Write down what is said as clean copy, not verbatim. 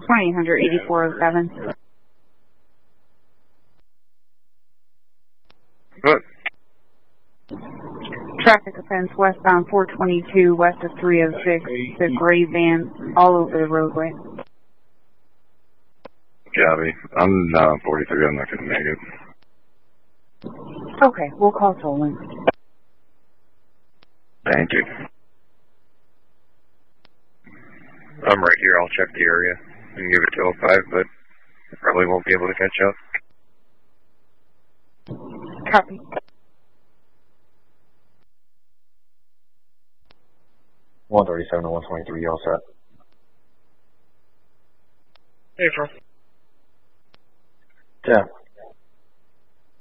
288407. What? Traffic offense westbound 422 west of 306. The gray van all over the roadway. Copy. I'm not on 43. I'm not going to make it. Okay, we'll call tolling. Thank you. I'm right here. I'll check the area and give it to 05, but I probably won't be able to catch up. Copy. (137 to 123), all set. April. Yeah.